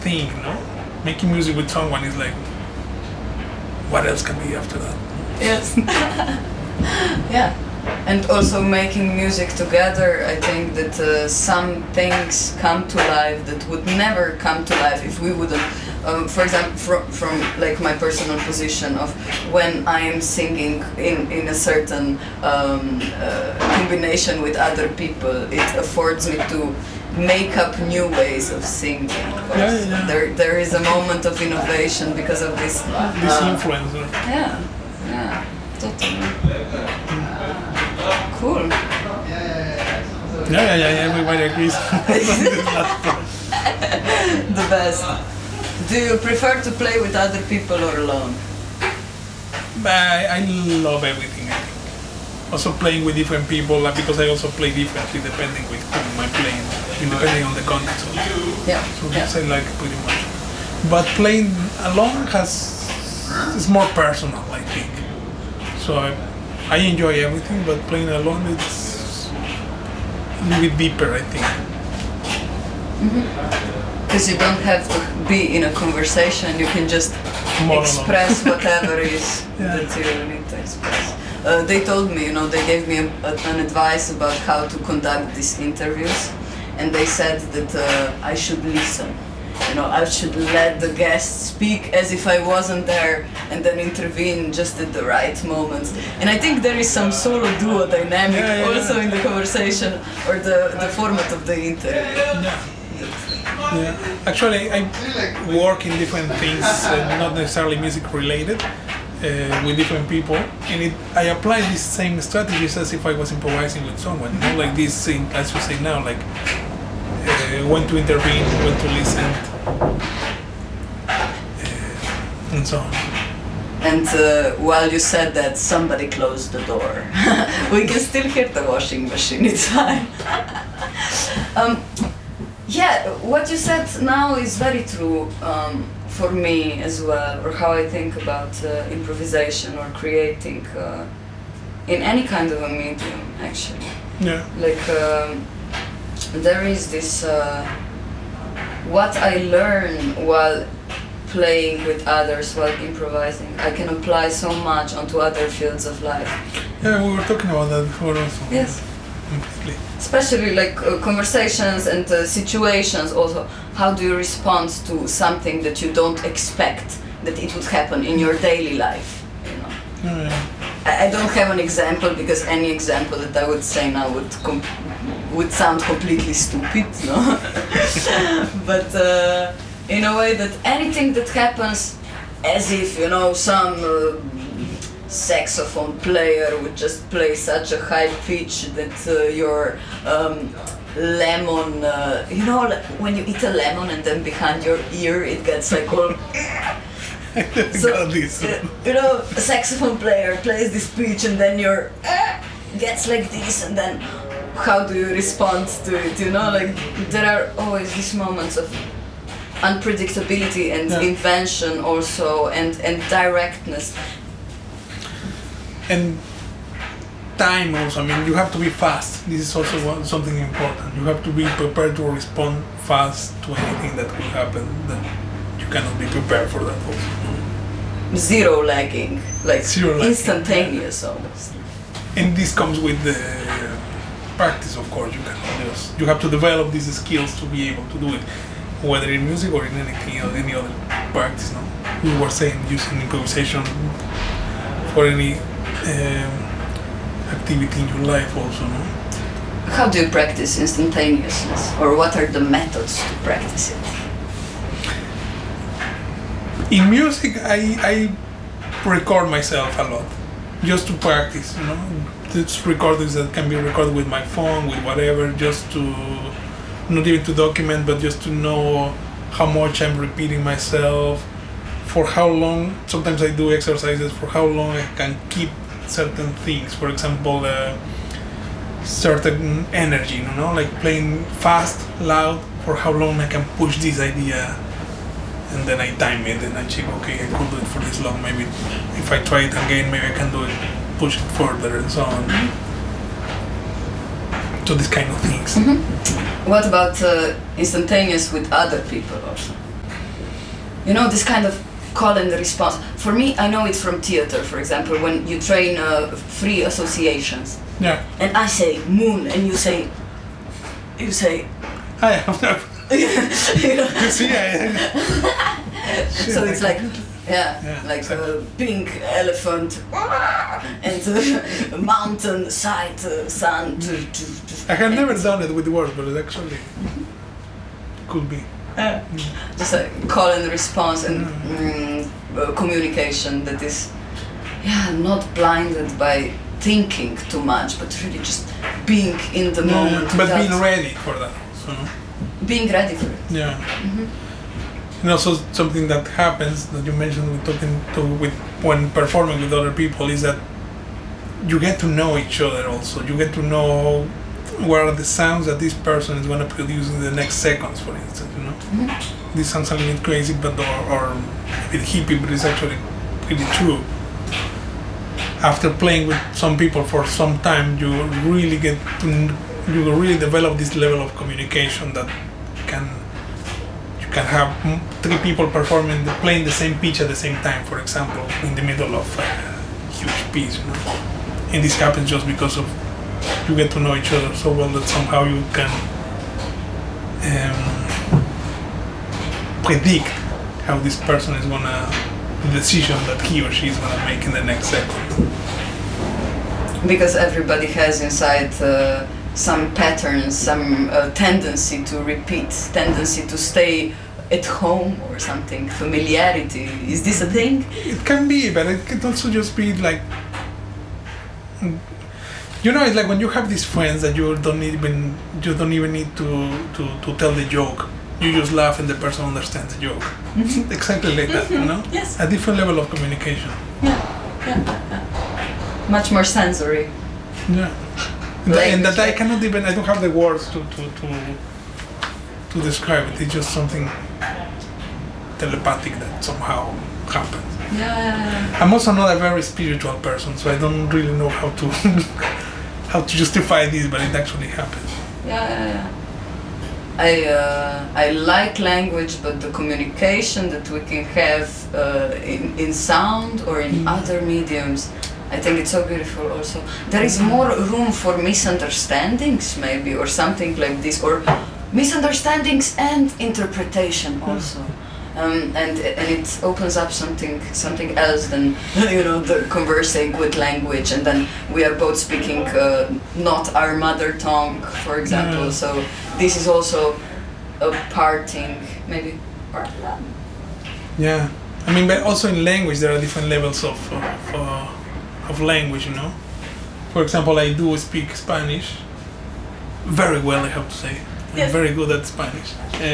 thing, you know. Making music with someone is like, what else can be after that? Yes. Yeah. And also making music together, I think that some things come to life that would never come to life if we wouldn't. For example, from like my personal position of when I am singing in a certain combination with other people, it affords me to make up new ways of singing. Yeah. There is a moment of innovation because of this. This influencer. Yeah, totally. Cool. Yeah, everybody agrees. The best. Do you prefer to play with other people or alone? I love everything, I think. Also playing with different people, because I also play differently depending with whom I'm playing, depending on the context. Yeah. So this I like pretty much. But playing alone is more personal, I think. So I enjoy everything, but playing alone it's a little bit deeper, I think. Because you don't have to be in a conversation, you can just express whatever is that you need to express. They told me, they gave me an advice about how to conduct these interviews, and they said that I should listen. I should let the guest speak as if I wasn't there and then intervene just at the right moments. And I think there is some solo duo dynamic also in the conversation or the format of the interview. Yeah. Actually, I work in different things, not necessarily music related, with different people, and I apply these same strategies as if I was improvising with someone. Like this thing, as you say now, like when to intervene, when to listen, and so on. And while you said that, somebody closed the door. We can still hear the washing machine, it's fine. Yeah, what you said now is very true for me as well, or how I think about improvisation or creating in any kind of a medium, actually. Yeah. Like, there is this, what I learn while playing with others, while improvising, I can apply so much onto other fields of life. Yeah, we were talking about that before also. Yes. Completely. Especially like conversations and situations also. How do you respond to something that you don't expect that it would happen in your daily life? I don't have an example because any example that I would say now would sound completely stupid, no? But in a way that anything that happens as if, some saxophone player would just play such a high pitch that your lemon, when you eat a lemon and then behind your ear it gets like all... So, a saxophone player plays this pitch and then your gets like this, and then how do you respond to it, Like there are always these moments of unpredictability and invention also, and directness. And time also, you have to be fast. This is also something important. You have to be prepared to respond fast to anything that could happen. That you cannot be prepared for that also. Zero lagging, like Zero lagging. Instantaneous almost. And this comes with the practice, of course. You have to develop these skills to be able to do it, whether in music or in any other practice. No? We were saying using improvisation for any activity in your life also, no? How do you practice instantaneousness, or what are the methods to practice it? In music, I record myself a lot, just to practice, It's recordings that can be recorded with my phone, with whatever, just to, not even to document, but just to know how much I'm repeating myself, for how long. Sometimes I do exercises for how long I can keep certain things. For example, certain energy, like playing fast, loud, for how long I can push this idea, and then I time it and I check, okay, I could do it for this long. Maybe if I try it again, maybe I can do it, push it further, and so on. So these kind of things. What about instantaneous with other people also? you know, this kind of call and response. For me, I know it from theater, for example, when you train free associations. Yeah. And I say moon, and you say. I have never. You know? You see, So it's like, like a pink elephant and mountain side sun. I have never done it with words, but it actually could be. Just a call and response and communication that is, not blinded by thinking too much, but really just being in the moment. But being ready for that. So, no? Being ready for it. Yeah. Mm-hmm. And also something that happens that you mentioned when performing with other people is that you get to know each other also. You get to know what are the sounds that this person is going to produce in the next seconds, for instance, you know? Mm-hmm. This sounds a little bit crazy or a bit hippie, but it's actually pretty true. After playing with some people for some time, you really develop this level of communication that you can have 3 people playing the same pitch at the same time, for example, in the middle of a huge piece, you know. And this happens just because of you get to know each other so well that somehow you can predict how this person is the decision that he or she is gonna make in the next second. Because everybody has inside some patterns, some tendency to repeat, tendency to stay at home or something, familiarity. Is this a thing? It can be, but it can also just be like, you know, it's like when you have these friends that you don't even need to tell the joke. You just laugh and the person understands the joke. Mm-hmm. Exactly like that, you know? Yes. A different level of communication. Yeah. Much more sensory. Yeah. And that I don't have the words to describe it. It's just something telepathic that somehow happens. Yeah. I'm also not a very spiritual person, so I don't really know how to justify this, but it actually happens. Yeah. I like language, but the communication that we can have in sound or in other mediums, I think it's so beautiful also. There is more room for misunderstandings maybe, or something like this, or misunderstandings and interpretation also. And it opens up something else than, you know, the conversing with language, and then we are both speaking not our mother tongue, for example. So this is also a parting, maybe. Yeah, I mean, but also in language there are different levels of language, you know. For example, I do speak Spanish very well, I have to say. Yes. I'm very good at Spanish.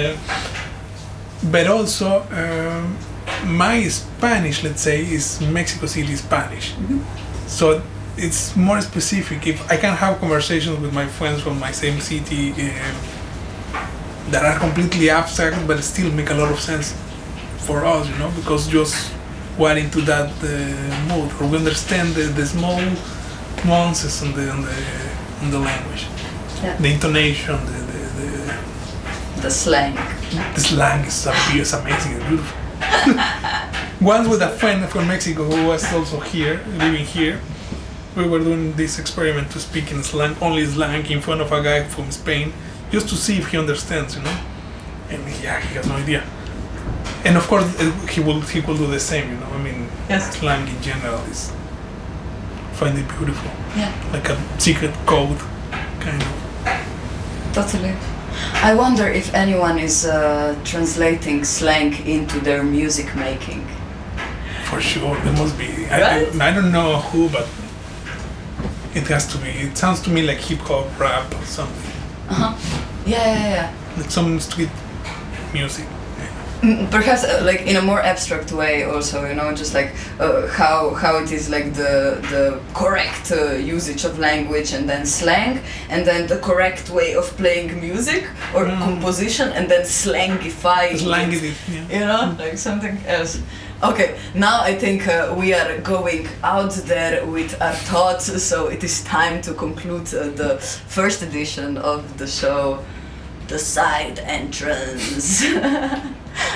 But also, my Spanish, let's say, is Mexico City Spanish. Mm-hmm. So it's more specific. If I can have conversations with my friends from my same city that are completely abstract, but still make a lot of sense for us, you know, because just we're into that mood, or we understand the small nuances on the language, the intonation, the slang. The slang is amazing and beautiful. Once with a friend from Mexico who was also here, living here, we were doing this experiment to speak in slang, only slang, in front of a guy from Spain, just to see if he understands, you know. And he has no idea. And of course, he will do the same, you know. I mean, slang in general is find it beautiful. Yeah. Like a secret code, kind of. Totally. I wonder if anyone is translating slang into their music making. For sure, there must be. Right? I don't know who, but it has to be. It sounds to me like hip hop, rap, or something. Yeah. Like some street music. Perhaps like in a more abstract way also, you know, just like how it is like the correct usage of language, and then slang, and then the correct way of playing music or composition, and then slangify it, yeah. You know, like something else. Okay, now I think we are going out there with our thoughts, so it is time to conclude the first edition of the show, The Side Entrance.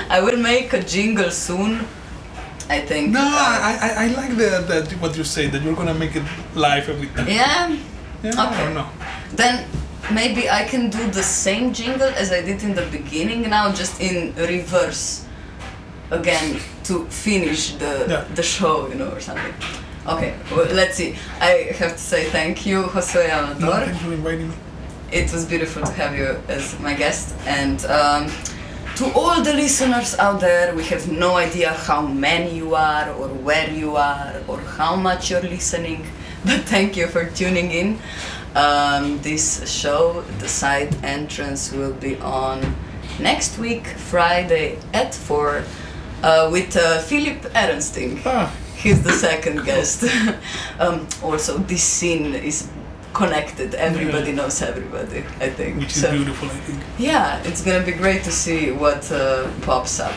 I will make a jingle soon, I think. No, I like the what you say, that you're gonna make it live every time. Yeah? Yeah, Okay. I don't know. Then maybe I can do the same jingle as I did in the beginning now, just in reverse again to finish the show, you know, or something. Okay, well, let's see. I have to say thank you, Josue Amador. No, thanks for inviting me. It was beautiful to have you as my guest, and to all the listeners out there, we have no idea how many you are, or where you are, or how much you're listening, but thank you for tuning in. This show, The Side Entrance, will be on next week, Friday at 4, with Philip Ehrenstein. He's the second guest. Also, this scene is connected. Everybody knows everybody, I think. Which is beautiful, I think. Yeah, it's gonna be great to see what pops up.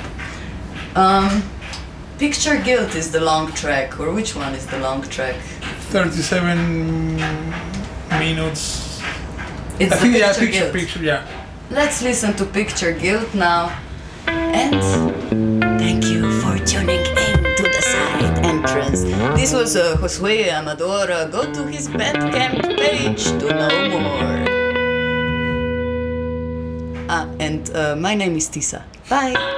Picture Guilt is the long track, or which one is the long track? 37 minutes. It's I think, the yeah, Picture Guilt. picture, yeah. Let's listen to Picture Guilt now. And thank you for tuning in to The Side Entrance. This was Josue Amador. Go to his Bandcamp page to know more. And my name is Tisa. Bye.